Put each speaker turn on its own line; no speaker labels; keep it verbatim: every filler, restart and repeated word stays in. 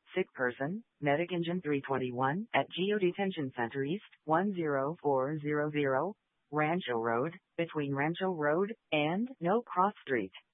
Sick person, Medic Engine three twenty-one at Geo Detention Center East, one zero four zero zero, Rancho Road, between Rancho Road and No Cross Street.